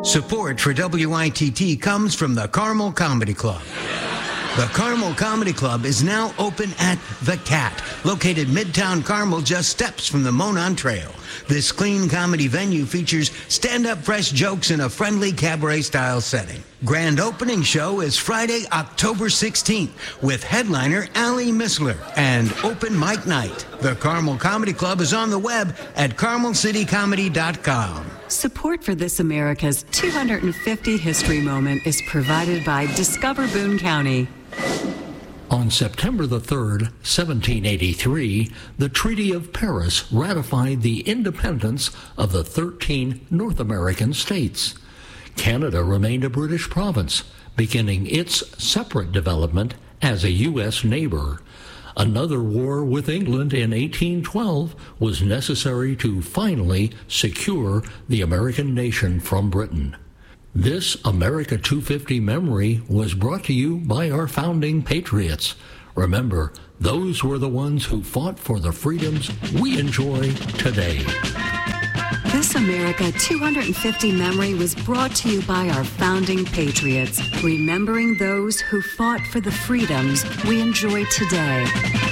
Support for WITT comes from the Carmel Comedy Club. The Carmel Comedy Club is now open at The Cat, located Midtown Carmel, just steps from the Monon Trail. This clean comedy venue features stand-up fresh jokes in a friendly cabaret-style setting. Grand opening show is Friday, October 16th, with headliner Ali Missler and open mic night. The Carmel Comedy Club is on the web at carmelcitycomedy.com. Support for This America's 250 History Moment is provided by Discover Boone County. On September the 3rd, 1783, the Treaty of Paris ratified the independence of the 13 North American states. Canada remained a British province, beginning its separate development as a U.S. neighbor. Another war with England in 1812 was necessary to finally secure the American nation from Britain. This America 250 memory was brought to you by our founding patriots. Remember, those were the ones who fought for the freedoms we enjoy today. This America 250 memory was brought to you by our founding patriots, remembering those who fought for the freedoms we enjoy today.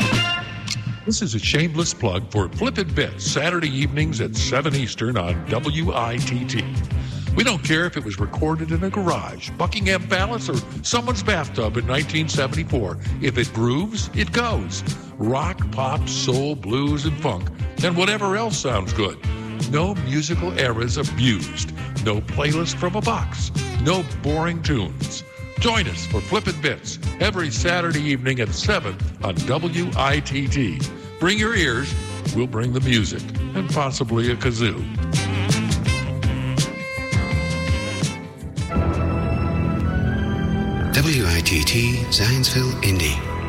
This is a shameless plug for Flippin' Bits, Saturday evenings at 7 Eastern on WITT. We don't care if it was recorded in a garage, Buckingham Palace, or someone's bathtub in 1974. If it grooves, it goes. Rock, pop, soul, blues, and funk, and whatever else sounds good. No musical eras abused. No playlist from a box. No boring tunes. Join us for Flippin' Bits every Saturday evening at 7 on WITT. Bring your ears, we'll bring the music, and possibly a kazoo. WITT Zionsville, Indy.